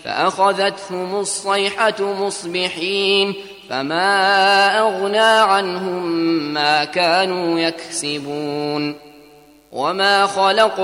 فأخذتهم الصيحة مصبحين فما أغنى عنهم ما كانوا يكسبون. وما خلقنا